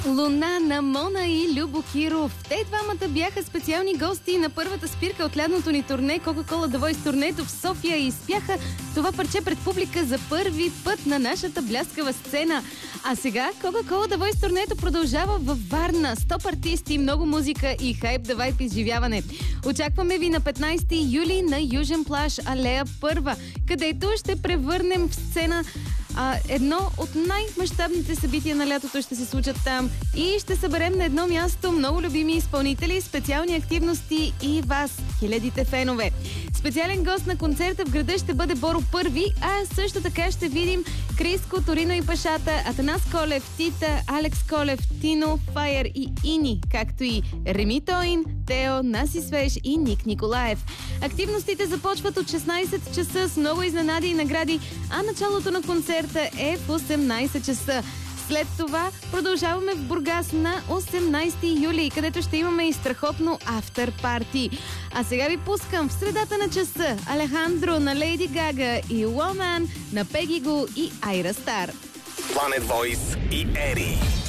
Луна на Мона и Любо Киров. Те двамата бяха специални гости на първата спирка от лятното ни турне Coca-Cola The Voice турнето в София и изпяха това парче пред публика за първи път на нашата бляскава сцена. А сега Coca-Cola The Voice турнето продължава във Варна. 100 артисти, много музика и хайп да вайп изживяване. Очакваме ви на 15 юли на Южен плаж, алея 1, където ще превърнем в сцена едно от най-мащабните събития на лятото ще се случат там и ще съберем на едно място много любими изпълнители, специални активности и вас, хилядите фенове. Специален гост на концерта в града ще бъде Боро Първи, а също така ще видим Криско, Торино и Пашата, Атанас Колев, Тита, Алекс Колев, Тино, Файер и Ини, както и Реми Тоин, Тео, Наси Свеж и Ник Николаев. Активностите започват от 16 часа с много изненади и награди, а началото на концерта е в 18 часа. След това продължаваме в Бургас на 18 юли, където ще имаме и страхотно афтер парти. А сега ви пускам в средата на часа Алехандро на Лейди Гага и Woman на Пеги Гу и Айра Стар. Planet Voice и Ери.